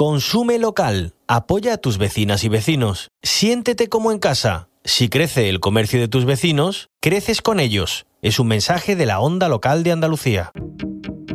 Consume local. Apoya a tus vecinas y vecinos. Siéntete como en casa. Si crece el comercio de tus vecinos, creces con ellos. Es un mensaje de la Onda Local de Andalucía.